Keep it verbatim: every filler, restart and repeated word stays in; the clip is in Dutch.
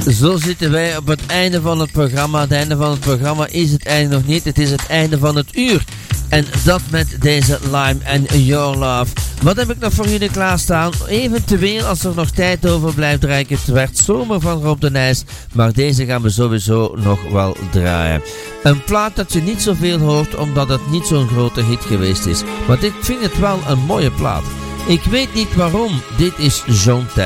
Zo zitten wij op het einde van het programma. Het einde van het programma is het einde nog niet. Het is het einde van het uur. En dat met deze Lime and Your Love. Wat heb ik nog voor jullie klaarstaan? Eventueel, als er nog tijd over blijft, draai ik het werd zomer van Rob de Nijs. Maar deze gaan we sowieso nog wel draaien. Een plaat dat je niet zoveel hoort, omdat het niet zo'n grote hit geweest is. Maar ik vind het wel een mooie plaat. Ik weet niet waarom. Dit is Jean Tell.